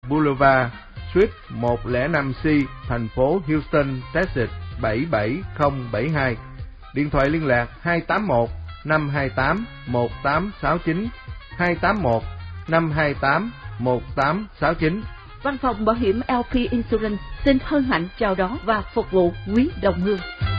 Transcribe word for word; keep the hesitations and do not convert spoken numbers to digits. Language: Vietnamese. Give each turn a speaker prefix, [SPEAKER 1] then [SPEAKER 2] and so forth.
[SPEAKER 1] Boulevard, Suite một không năm C, thành phố Houston, Texas bảy bảy không bảy hai. Điện thoại liên lạc hai tám một năm hai tám một tám sáu chín, hai tám một năm hai tám một tám sáu chín.
[SPEAKER 2] Văn phòng bảo hiểm lờ pê Insurance xin hân hạnh chào đón và phục vụ quý đồng hương.